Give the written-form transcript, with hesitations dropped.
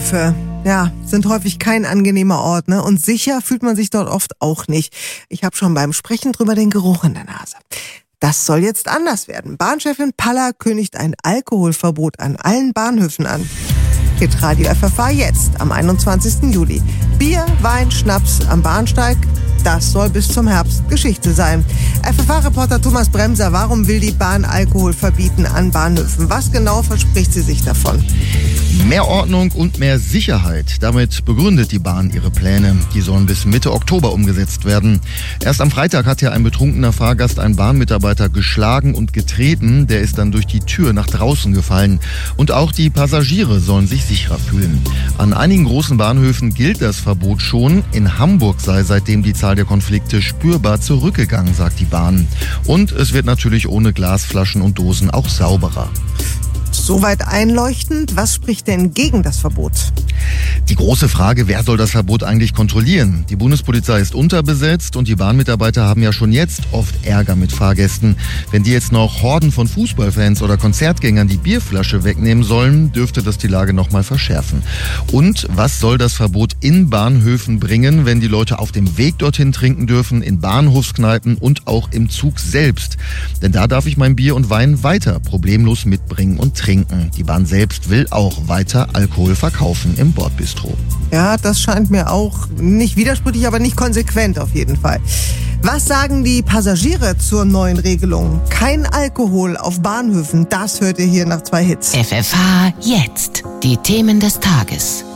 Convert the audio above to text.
Bahnhöfe, ja, sind häufig kein angenehmer Ort, ne? Und sicher fühlt man sich dort oft auch nicht. Ich habe schon beim Sprechen drüber den Geruch in der Nase. Das soll jetzt anders werden. Bahnchefin Paller kündigt ein Alkoholverbot an allen Bahnhöfen an. Hitradio FFH jetzt am 21. Juli. Bier, Wein, Schnaps am Bahnsteig, das soll bis zum Herbst Geschichte sein. FFH-Reporter Thomas Bremser, warum will die Bahn Alkohol verbieten an Bahnhöfen? Was genau verspricht sie sich davon? Mehr Ordnung und mehr Sicherheit. Damit begründet die Bahn ihre Pläne. Die sollen bis Mitte Oktober umgesetzt werden. Erst am Freitag hat ja ein betrunkener Fahrgast einen Bahnmitarbeiter geschlagen und getreten. Der ist dann durch die Tür nach draußen gefallen. Und auch die Passagiere sollen sich sicherer fühlen. An einigen großen Bahnhöfen gilt das Verbot schon. In Hamburg sei seitdem die Zahl der Konflikte spürbar zurückgegangen, sagt die Bahn. Und es wird natürlich ohne Glasflaschen und Dosen auch sauberer. Soweit einleuchtend. Was spricht denn gegen das Verbot? Die große Frage, wer soll das Verbot eigentlich kontrollieren? Die Bundespolizei ist unterbesetzt und die Bahnmitarbeiter haben ja schon jetzt oft Ärger mit Fahrgästen. Wenn die jetzt noch Horden von Fußballfans oder Konzertgängern die Bierflasche wegnehmen sollen, dürfte das die Lage noch mal verschärfen. Und was soll das Verbot in Bahnhöfen bringen, wenn die Leute auf dem Weg dorthin trinken dürfen, in Bahnhofskneipen und auch im Zug selbst? Denn da darf ich mein Bier und Wein weiter problemlos mitbringen und trinken. Die Bahn selbst will auch weiter Alkohol verkaufen im Bordbistro. Ja, das scheint mir auch nicht widersprüchlich, aber nicht konsequent auf jeden Fall. Was sagen die Passagiere zur neuen Regelung? Kein Alkohol auf Bahnhöfen, das hört ihr hier nach 2 Hits. FFH jetzt. Die Themen des Tages.